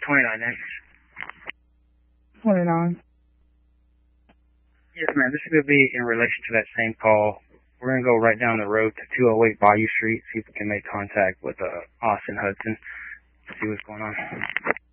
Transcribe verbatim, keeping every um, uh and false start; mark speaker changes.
Speaker 1: twenty-nine next.
Speaker 2: twenty-nine.
Speaker 1: Yes, ma'am. This is going to be in relation to that same call. We're going to go right down the road to two oh eight Bayou Street, see if we can make contact with uh, Austin Hudson, see what's going on.